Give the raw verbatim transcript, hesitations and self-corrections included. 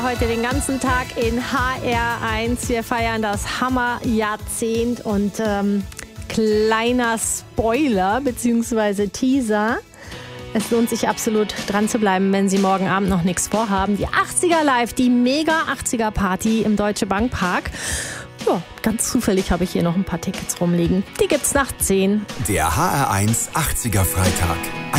Heute den ganzen Tag in H R eins. Wir feiern das Hammerjahrzehnt und ähm, kleiner Spoiler bzw. Teaser. Es lohnt sich absolut dran zu bleiben, wenn Sie morgen Abend noch nichts vorhaben. Die achtziger Live, die Mega achtziger Party im Deutsche Bank Park. Ja, ganz zufällig habe ich hier noch ein paar Tickets rumliegen. Die gibt's nach zehn. Der H R eins achtziger Freitag.